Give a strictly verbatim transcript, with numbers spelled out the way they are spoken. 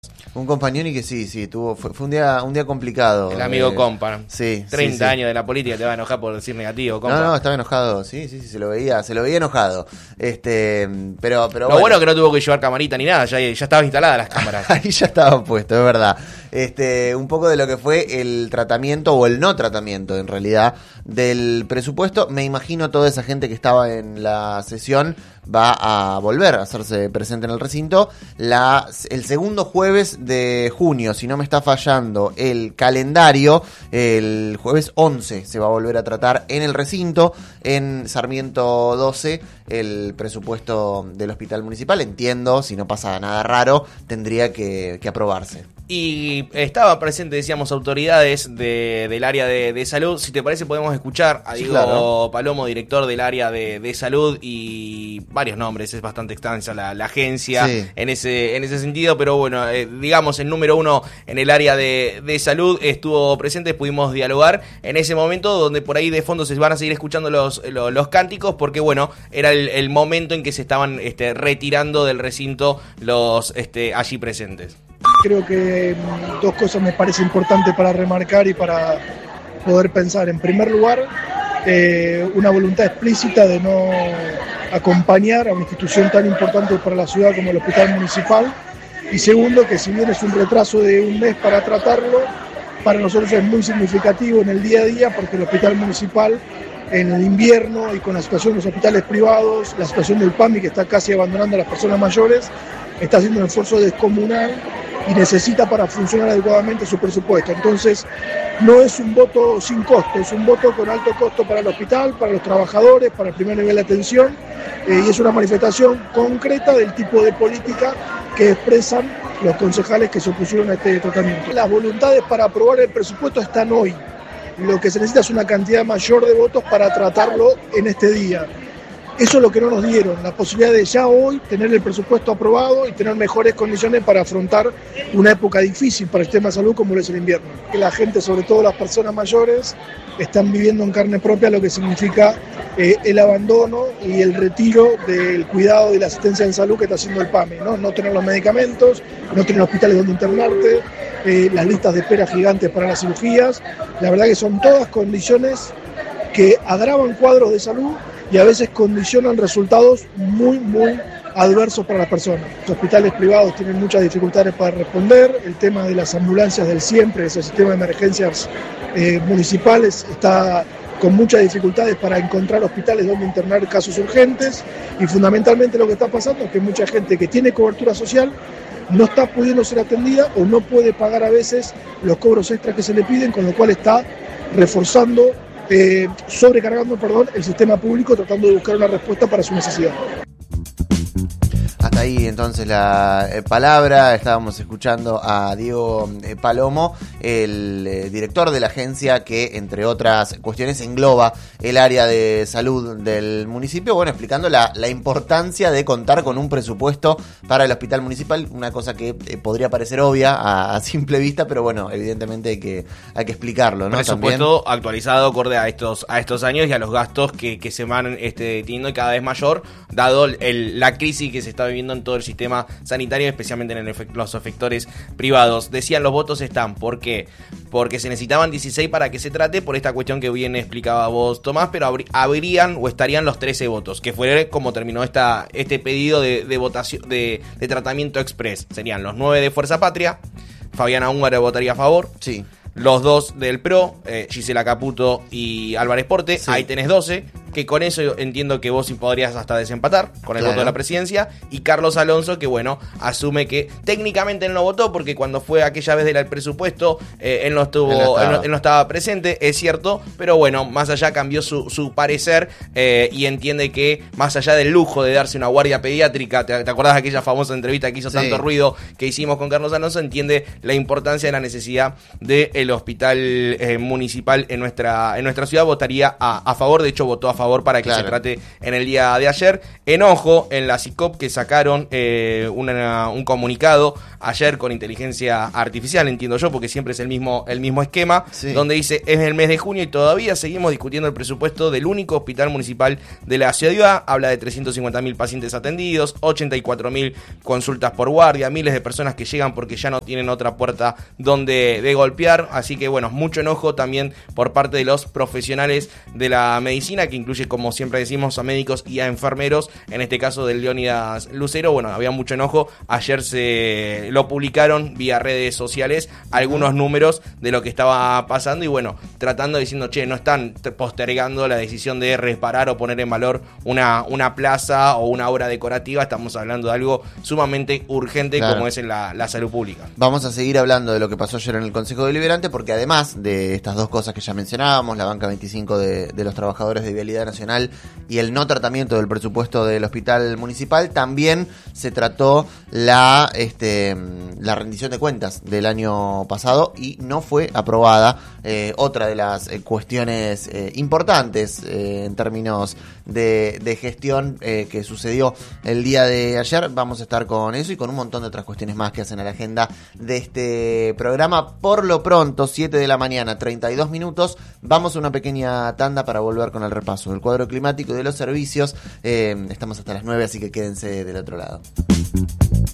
Un compañero que sí, sí, tuvo, fue, fue un día un día complicado. El amigo eh, compa. Sí. treinta sí, sí. años de la política, te va a enojar por decir negativo, compa. No, no, estaba enojado, sí, sí, sí, se lo veía, se lo veía enojado. Este, pero, pero Lo bueno, bueno es que no tuvo que llevar camarita ni nada, ya, ya estaban instaladas las cámaras. ahí ya estaba puesto, es verdad. Este, un poco de lo que fue el tratamiento o el no tratamiento, en realidad, del presupuesto. Me imagino toda esa gente que estaba en la sesión va a volver a hacerse presente en el recinto. La, el segundo jueves de junio, si no me está fallando el calendario, el jueves once se va a volver a tratar en el recinto, en Sarmiento doce, el presupuesto del hospital municipal. Entiendo, si no pasa nada raro, tendría que, que aprobarse. Y estaba presente, decíamos, autoridades de, del área de, de salud. Si te parece, podemos escuchar a Sí, Diego claro. Palomo, director del área de, de salud, y varios nombres, es bastante extensa la, la agencia Sí. en ese en ese sentido, pero bueno, eh, digamos, el número uno en el área de, de salud estuvo presente, pudimos dialogar en ese momento, donde por ahí de fondo se van a seguir escuchando los, los, los cánticos, porque bueno, era el, el momento en que se estaban este, retirando del recinto los este, allí presentes. Creo que dos cosas me parece importante para remarcar y para poder pensar. En primer lugar, eh, una voluntad explícita de no acompañar a una institución tan importante para la ciudad como el Hospital Municipal. Y segundo, que si bien es un retraso de un mes para tratarlo, para nosotros es muy significativo en el día a día, porque el Hospital Municipal en el invierno y con la situación de los hospitales privados, la situación del PAMI que está casi abandonando a las personas mayores, está haciendo un esfuerzo descomunal y necesita para funcionar adecuadamente su presupuesto. Entonces, no es un voto sin costo, es un voto con alto costo para el hospital, para los trabajadores, para el primer nivel de atención, eh, y es una manifestación concreta del tipo de política que expresan los concejales que se opusieron a este tratamiento. Las voluntades para aprobar el presupuesto están hoy. Lo que se necesita es una cantidad mayor de votos para tratarlo en este día. Eso es lo que no nos dieron, la posibilidad de ya hoy tener el presupuesto aprobado y tener mejores condiciones para afrontar una época difícil para el sistema de salud como lo es el invierno. Que la gente, sobre todo las personas mayores, están viviendo en carne propia lo que significa eh, el abandono y el retiro del cuidado y la asistencia en salud que está haciendo el PAMI, ¿no? No tener los medicamentos, no tener hospitales donde internarte, eh, las listas de espera gigantes para las cirugías. La verdad que son todas condiciones que agravan cuadros de salud y a veces condicionan resultados muy, muy adversos para las personas. Los hospitales privados tienen muchas dificultades para responder, el tema de las ambulancias del siempre, ese sistema de emergencias eh, municipales, está con muchas dificultades para encontrar hospitales donde internar casos urgentes, y fundamentalmente lo que está pasando es que mucha gente que tiene cobertura social no está pudiendo ser atendida o no puede pagar a veces los cobros extras que se le piden, con lo cual está reforzando Eh, sobrecargando perdón, el sistema público, tratando de buscar una respuesta para su necesidad. Hasta ahí entonces la eh, palabra. Estábamos escuchando a Diego eh, Palomo, el eh, director de la agencia que, entre otras cuestiones, engloba el área de salud del municipio, bueno, explicando la, la importancia de contar con un presupuesto para el hospital municipal, una cosa que eh, podría parecer obvia a, a simple vista, pero bueno, evidentemente hay que, hay que explicarlo, ¿no? Presupuesto También actualizado acorde a estos a estos años y a los gastos que, que se van este, teniendo y cada vez mayor, dado el, la crisis que se está viviendo en todo el sistema sanitario, especialmente en el efect, los efectores privados. Decían, los votos están, ¿por qué? Porque se necesitaban dieciséis para que se trate, por esta cuestión que bien explicaba vos, Tomás, pero habr, habrían o estarían los trece votos, que fue como terminó esta este pedido de, de votación de, de tratamiento express. Serían los nueve de Fuerza Patria, Fabiana Húngaro votaría a favor, sí. Los dos del PRO, eh, Gisela Caputo y Álvarez Porte, sí. Ahí tenés doce, que con eso entiendo que vos sí podrías hasta desempatar con el claro. voto de la presidencia, y Carlos Alonso, que bueno, asume que técnicamente él no votó, porque cuando fue aquella vez del presupuesto, eh, él no estuvo, él no, él, no, él no estaba presente, es cierto, pero bueno, más allá cambió su, su parecer, eh, y entiende que más allá del lujo de darse una guardia pediátrica, ¿te, te acordás de aquella famosa entrevista que hizo sí. tanto ruido que hicimos con Carlos Alonso? Entiende la importancia de la necesidad de el hospital eh, municipal en nuestra en nuestra ciudad, votaría a, a favor, de hecho votó a favor favor para que claro. se trate en el día de ayer. Enojo en la SICOP que sacaron eh, una, un comunicado ayer con inteligencia artificial, entiendo yo, porque siempre es el mismo, el mismo esquema, sí. donde dice, es el mes de junio y todavía seguimos discutiendo el presupuesto del único hospital municipal de la ciudad. Habla de trescientos cincuenta mil pacientes atendidos, ochenta y cuatro mil consultas por guardia, miles de personas que llegan porque ya no tienen otra puerta donde de golpear. Así que bueno, mucho enojo también por parte de los profesionales de la medicina, que incluye, como siempre decimos, a médicos y a enfermeros, en este caso del Leónidas Lucero. Bueno, había mucho enojo. Ayer se lo publicaron vía redes sociales algunos números de lo que estaba pasando y bueno, tratando diciendo, che, no están postergando la decisión de reparar o poner en valor una, una plaza o una obra decorativa. Estamos hablando de algo sumamente urgente, claro. como es en la, la salud pública. Vamos a seguir hablando de lo que pasó ayer en el Consejo Deliberante, porque además de estas dos cosas que ya mencionábamos, la banca veinticinco de, de los trabajadores de Vialidad Nacional y el no tratamiento del presupuesto del hospital municipal, también se trató la, este, la rendición de cuentas del año pasado y no fue aprobada. Eh, otra de las eh, cuestiones eh, importantes eh, en términos de, de gestión eh, que sucedió el día de ayer. Vamos a estar con eso y con un montón de otras cuestiones más que hacen a la agenda de este programa. Por lo pronto, siete de la mañana, treinta y dos minutos. Vamos a una pequeña tanda para volver con el repaso del cuadro climático y de los servicios. Eh, estamos hasta las nueve, así que quédense del otro lado.